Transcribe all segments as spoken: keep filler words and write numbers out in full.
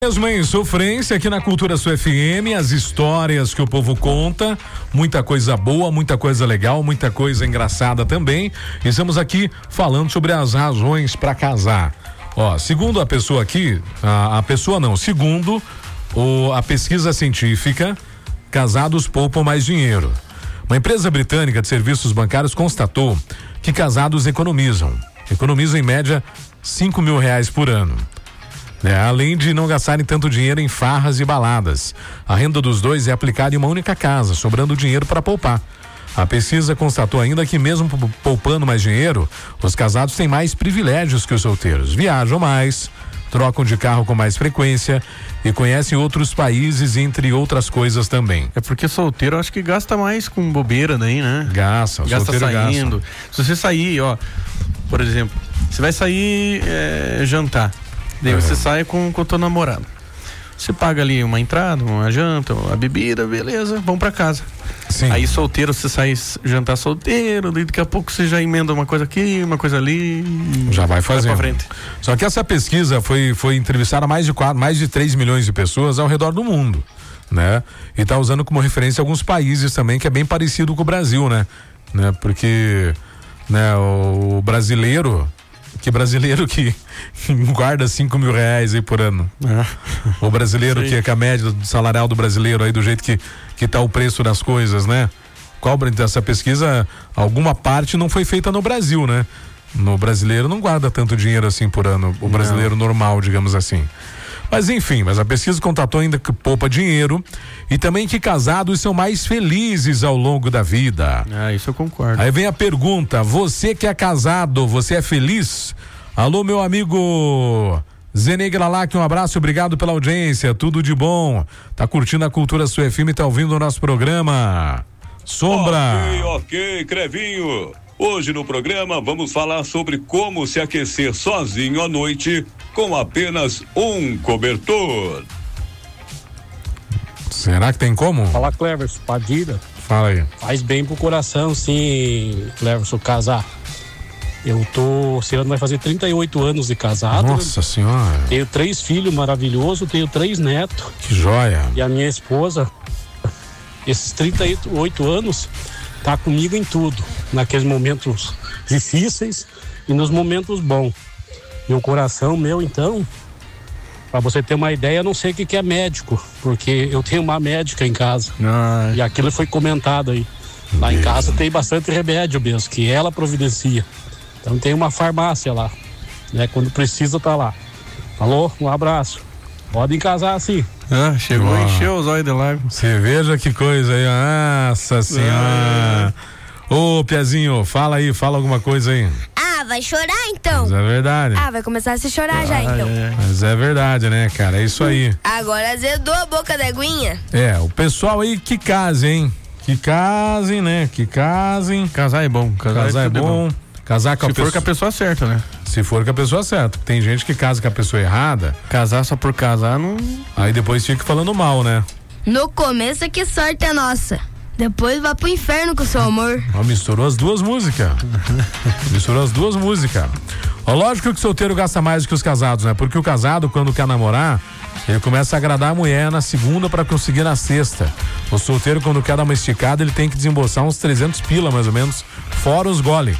Mesmo em sofrência, aqui na Cultura Sul F M, as histórias que o povo conta, muita coisa boa, muita coisa legal, muita coisa engraçada também. Estamos aqui falando sobre as razões para casar. Ó, segundo a pessoa aqui, a, a pessoa não, segundo o, a pesquisa científica, casados poupam mais dinheiro. Uma empresa britânica de serviços bancários constatou que casados economizam, economizam em média cinco mil reais por ano. É, além de não gastarem tanto dinheiro em farras e baladas. A renda dos dois é aplicada em uma única casa, sobrando dinheiro para poupar. A pesquisa constatou ainda que mesmo poupando mais dinheiro, os casados têm mais privilégios que os solteiros. Viajam mais, trocam de carro com mais frequência e conhecem outros países, entre outras coisas também. É porque solteiro acho que gasta mais com bobeira daí, né? Gasta, gasta saindo. Gasta. Se você sair, ó, por exemplo, você vai sair é, jantar. Daí você sai com o teu namorado. Você paga ali uma entrada, uma janta, uma bebida, beleza, vamos pra casa. Sim. Aí solteiro, você sai jantar solteiro, daí daqui a pouco você já emenda uma coisa aqui, uma coisa ali. Já vai fazendo. Vai pra frente. Só que essa pesquisa foi, foi entrevistar a mais de quatro, mais de três milhões de pessoas ao redor do mundo, né? E tá usando como referência alguns países também, que é bem parecido com o Brasil, né? né? Porque, né, o brasileiro... Que brasileiro que guarda cinco mil reais aí por ano. Ah, o brasileiro que é que a média do salarial do brasileiro aí, do jeito que, que tá o preço das coisas, né? Qual essa pesquisa, alguma parte não foi feita no Brasil, né? No brasileiro não guarda tanto dinheiro assim por ano, o brasileiro não. normal, digamos assim. Mas enfim, mas a pesquisa contatou ainda que poupa dinheiro e também que casados são mais felizes ao longo da vida. Ah, isso eu concordo. Aí vem a pergunta, você que é casado, você é feliz? Alô, meu amigo Zenei Gralac, um abraço, obrigado pela audiência, tudo de bom. Tá curtindo a Cultura Sul F M, tá ouvindo o nosso programa. Sombra. Ok, ok, Crevinho. Hoje no programa vamos falar sobre como se aquecer sozinho à noite com apenas um cobertor. Será que tem como? Fala, Cleverson, Padilha. Fala aí. Faz bem pro coração, sim, Cleverson, casar. Eu tô, esse ano vai fazer trinta e oito anos de casado. Nossa senhora. Tenho três filhos maravilhosos, tenho três netos. Que joia. E a minha esposa, esses trinta e oito anos, tá comigo em tudo. Naqueles momentos difíceis e nos momentos bons. E o coração meu, então, para você ter uma ideia, eu não sei o que, que é médico, porque eu tenho uma médica em casa. Ai. E aquilo foi comentado aí. Lá Deus. Em casa tem bastante remédio mesmo, que ela providencia. Então tem uma farmácia lá, né? Quando precisa tá lá. Falou? Um abraço. Podem casar assim. Ah, chegou a encher os olhos de lago. Você veja que coisa aí, nossa senhora. Ô, ah. Piazinho, fala aí, fala alguma coisa aí. Ah, vai chorar então. Mas é verdade. Ah, vai começar a se chorar ah, já então. É. Mas é verdade, né, cara? É isso aí. Agora azedou a boca da aguinha. É, o pessoal aí que case, hein? Que casem, né? Que casem. Casar é bom. Casar, casar é, é bom. bom. Casar com Se a for pessoa... com a pessoa certa, né? Se for com a pessoa certa. Tem gente que casa com a pessoa errada. Casar só por casar não. Aí depois fica falando mal, né? No começo, que sorte é nossa. Depois vai pro inferno com o seu amor. Ó, misturou as duas músicas. Misturou as duas músicas. Ó, lógico que o solteiro gasta mais do que os casados, né? Porque o casado, quando quer namorar, ele começa a agradar a mulher na segunda pra conseguir na sexta. O solteiro, quando quer dar uma esticada, ele tem que desembolsar uns trezentos pila, mais ou menos, fora os gole.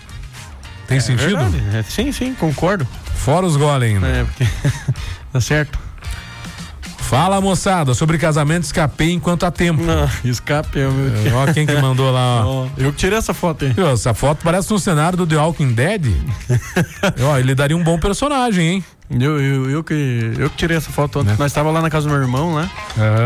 Tem é sentido? É, sim, sim, concordo. Fora os gole ainda. É, porque tá certo. Fala, moçada, sobre casamento, escapei enquanto há tempo. Não, escape, meu. Ó, quem que mandou lá, ó. Eu que tirei essa foto aí. Essa foto parece um cenário do The Walking Dead. Ó, ele daria um bom personagem, hein? Eu, eu, eu, que, eu que tirei essa foto ontem. Né? Nós tava lá na casa do meu irmão, né?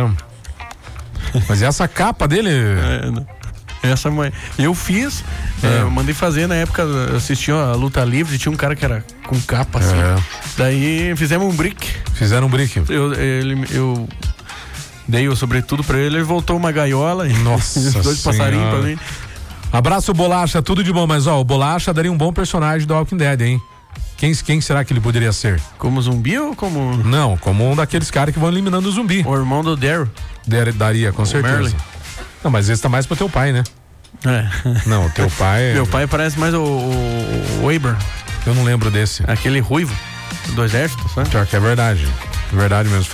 É. Mas e essa capa dele? É, essa mãe. Eu fiz, é. É, eu mandei fazer na época, assistia a luta livre e tinha um cara que era com capa assim. É. Daí fizemos um brick. Fizeram um brick. Eu, ele, eu dei o sobretudo pra ele, ele voltou uma gaiola e Nossa dois passarinhos pra mim. Abraço, Bolacha, tudo de bom, mas ó, o Bolacha daria um bom personagem do Walking Dead, hein? Quem, quem será que ele poderia ser? Como zumbi ou como... Não, como um daqueles caras que vão eliminando o zumbi. O irmão do Daryl. Daria, com o certeza. Merlin. Não, mas esse tá mais pro teu pai, né? É. Não, teu pai... Meu pai parece mais o, o, o Abraham. Eu não lembro desse. Aquele ruivo do exército, sabe? Pior que é verdade. Verdade mesmo.